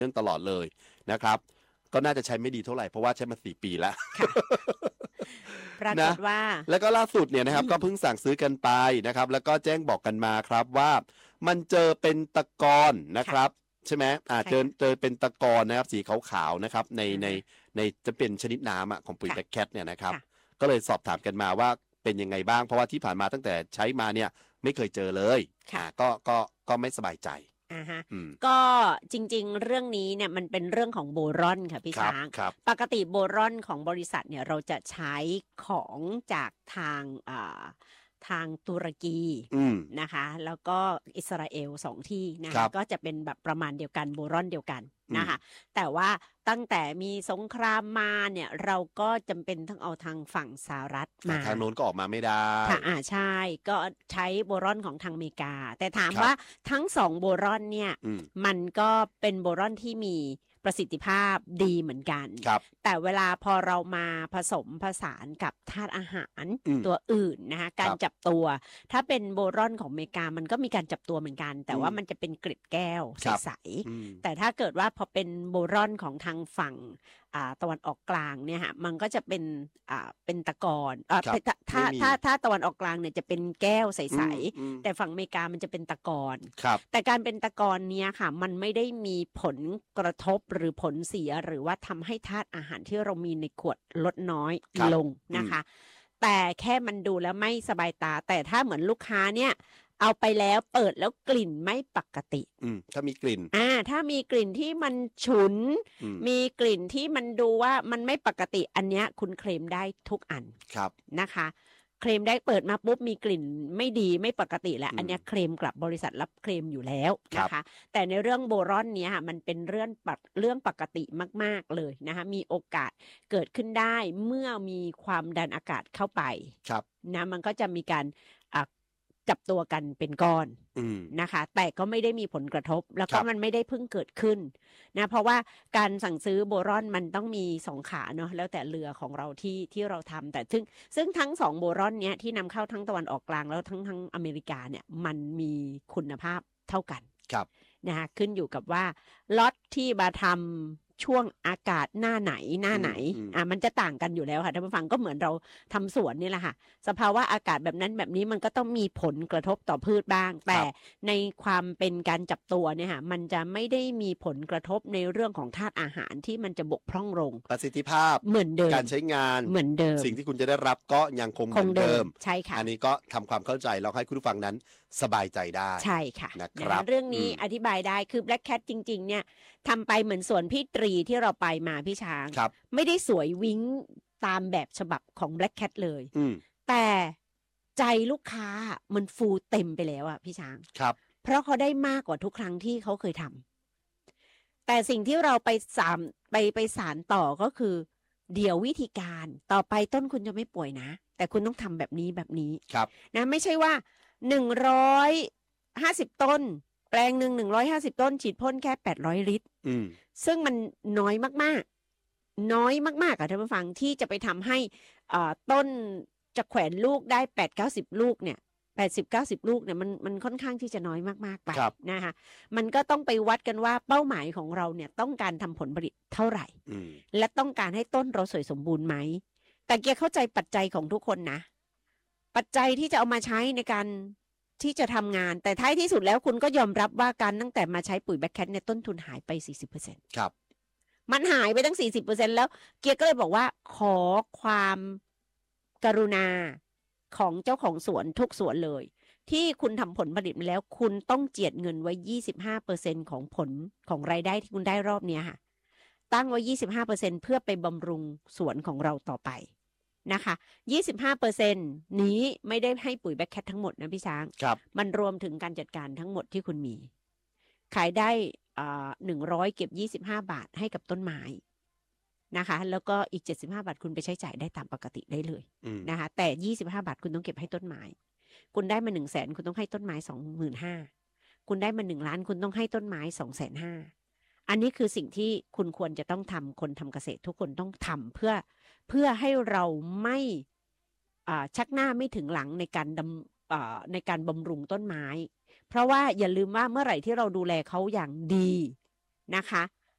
เรื่องตลอดเลยนะครับก็น่าจะใช้ไม่ดีเท่าไหร่เพราะว่าใช้มา4 ปีแล้วปรากฏว่าแล้วก็ล่าสุดเนี่ยนะครับก็เพิ่งสั่งซื้อกันไปนะครับแล้วก็แจ้งบอกกันมาครับว่ามันเจอเป็นตะกอนนะครับใช่ไหมเจอเป็นตะกอนนะครับสีขาวๆนะครับในจะเป็นชนิดน้ำของปุ๋ยแบล็คแคทเนี่ยนะครับก็เลยสอบถามกันมาว่าเป็นยังไงบ้างเพราะว่าที่ผ่านมาตั้งแต่ใช้มาเนี่ยไม่เคยเจอเลยก็ไม่สบายใจก็จริงๆเรื่องนี้เนี่ยมันเป็นเรื่องของโบรอนค่ะพี่ช้างปกติโบรอนของบริษัทเนี่ยเราจะใช้ของจากทางตุรกีนะคะแล้วก็อิสราเอล2 ที่นะคะก็จะเป็นแบบประมาณเดียวกันโบรอนเดียวกันนะคะแต่ว่าตั้งแต่มีสงครามมาเนี่ยเราก็จำเป็นต้องเอาทางฝั่งสหรัฐมาทางโน้นก็ออกมาไม่ได้ค่ะใช่ก็ใช้โบรอนของทางอเมริกาแต่ถามว่าทั้ง2โบรอนเนี่ยมันก็เป็นโบรอนที่มีประสิทธิภาพดีเหมือนกันแต่เวลาพอเรามาผสมผสานกับธาตุอาหารตัวอื่นนะคะการจับตัวถ้าเป็นโบรอนของอเมริกามันก็มีการจับตัวเหมือนกันแต่ว่ามันจะเป็นเกล็ดแก้วใสๆแต่ถ้าเกิดว่าพอเป็นโบรอนของทางฝั่งตะวันออกกลางเนี่ยฮะมันก็จะเป็นตะกอนถ้าตะวันออกกลางเนี่ยจะเป็นแก้วใสๆแต่ฝั่งอเมริกามันจะเป็นตะกอนแต่การเป็นตะกอนเนี้ยค่ะมันไม่ได้มีผลกระทบหรือผลเสียหรือว่าทำให้ธาตุอาหารที่เรามีในขวดลดน้อยลงนะคะแต่แค่มันดูแล้วไม่สบายตาแต่ถ้าเหมือนลูกค้าเนี่ยเอาไปแล้วเปิดแล้วกลิ่นไม่ปกติถ้ามีกลิ่นถ้ามีกลิ่นที่มันฉุนมีกลิ่นที่มันดูว่ามันไม่ปกติอันเนี้ยคุณเคลมได้ทุกอันนะคะเคลมได้เปิดมาปุ๊บมีกลิ่นไม่ดีไม่ปกติแล้วอันนี้เคลมกลับบริษัทรับเคลมอยู่แล้วนะคะแต่ในเรื่องโบรอนเนี้ยมันเป็นเรื่องปกติมากๆเลยนะคะมีโอกาสเกิดขึ้นได้เมื่อมีความดันอากาศเข้าไปนะมันก็จะมีการจับตัวกันเป็นก้อนนะคะแต่ก็ไม่ได้มีผลกระทบแล้วก็มันไม่ได้เพิ่งเกิดขึ้นนะเพราะว่าการสั่งซื้อโบรอนมันต้องมี2 ขาเนาะแล้วแต่เรือของเราที่เราทำแต่ซึ่งทั้ง2โบรอนเนี้ยที่นำเข้าทั้งตะวันออกกลางแล้วทั้งอเมริกาเนี่ยมันมีคุณภาพเท่ากันนะคะขึ้นอยู่กับว่าล็อตที่มาทำช่วงอากาศหน้าไหนมันจะต่างกันอยู่แล้วค่ะท่านผู้ฟังก็เหมือนเราทำสวนนี่แหละค่ะสภาวะอากาศแบบนั้นแบบนี้มันก็ต้องมีผลกระทบต่อพืชบ้างแต่ในความเป็นการจับตัวเนี่ยค่ะมันจะไม่ได้มีผลกระทบในเรื่องของธาตุอาหารที่มันจะบกพร่องลงประสิทธิภาพเหมือนเดิมการใช้งานเหมือนเดิมสิ่งที่คุณจะได้รับก็ยังคงเหมือนเดิมใช่ค่ะอันนี้ก็ทำความเข้าใจแล้วให้คุณผู้ฟังนั้นสบายใจได้ใช่ค่ะนะครับเรื่องนี้อธิบายได้คือ Black Cat จริงๆเนี่ยทำไปเหมือนสวนพี่ตรีที่เราไปมาพี่ช้างไม่ได้สวยวิ้งตามแบบฉบับของ Black Cat เลยแต่ใจลูกค้ามันฟูเต็มไปแล้วอ่ะพี่ช้างเพราะเขาได้มากกว่าทุกครั้งที่เขาเคยทำแต่สิ่งที่เราไปสานต่อก็คือเดี๋ยววิธีการต่อไปต้นคุณจะไม่ป่วยนะแต่คุณต้องทำแบบนี้นะไม่ใช่ว่า150 ต้นแปลงหนึ่ง150 ต้นฉีดพ่นแค่800 ลิตรซึ่งมันน้อยมากๆค่ะท่านผู้ฟังที่จะไปทำให้ต้นจะแขวนลูกได้80-90 ลูกเนี่ย80-90 ลูกเนี่ยมันค่อนข้างที่จะน้อยมากๆไปนะคะมันก็ต้องไปวัดกันว่าเป้าหมายของเราเนี่ยต้องการทำผลผลิตเท่าไหร่และต้องการให้ต้นเราสวยสมบูรณ์ไหมแต่เกียร์เข้าใจปัจจัยของทุกคนนะปัจจัยที่จะเอามาใช้ในการที่จะทำงานแต่ท้ายที่สุดแล้วคุณก็ยอมรับว่าการตั้งแต่มาใช้ปุ๋ยแบล็คแคทเนี่ยต้นทุนหายไป 40% ครับมันหายไปตั้ง 40% แล้วเกียร์ก็เลยบอกว่าขอความกรุณาของเจ้าของสวนทุกสวนเลยที่คุณทำผลผลิตมาแล้วคุณต้องเจียดเงินไว้ 25% ของผลของรายได้ที่คุณได้รอบนี้ค่ะตั้งไว้ 25% เพื่อไปบำรุงสวนของเราต่อไปนะคะ 25% นี้ไม่ได้ให้ปุ๋ยแบล็คแคททั้งหมดนะพี่ช้างมันรวมถึงการจัดการทั้งหมดที่คุณมีขายได้100เก็บ25 บาทให้กับต้นไม้นะคะแล้วก็อีก75 บาทคุณไปใช้จ่ายได้ตามปกติได้เลยนะคะแต่25 บาทคุณต้องเก็บให้ต้นไม้คุณได้มา100,000คุณต้องให้ต้นไม้ 25,000 คุณได้มา1 ล้านคุณต้องให้ต้นไม้ 250,000 อันนี้คือสิ่งที่คุณควรจะต้องทำคนทำเกษตรทุกคนต้องทำเพื่อให้เราไม่ชักหน้าไม่ถึงหลังในการบำรุงต้นไม้เพราะว่าอย่าลืมว่าเมื่อไหร่ที่เราดูแลเขาอย่างดีนะคะ